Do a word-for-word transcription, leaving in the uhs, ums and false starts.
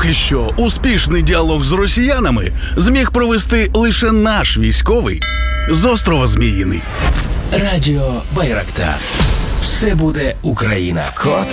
Поки що успішний діалог з росіянами зміг провести лише наш військовий з острова Зміїний. Радіо Байрактар. Все буде Україна. Котре